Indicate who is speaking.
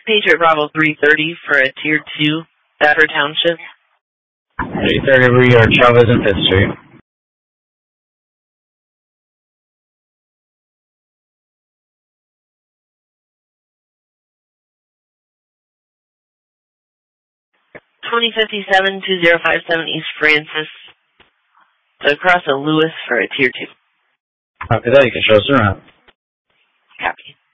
Speaker 1: Patriot Bravo 330 for a Tier 2, Stafford Township.
Speaker 2: 330 Rear Yard, Chavez and 5th Street.
Speaker 1: $2057 2057 East Francis. So across a Lewis for a Tier 2.
Speaker 2: Copy that. You can show us around.
Speaker 1: Copy.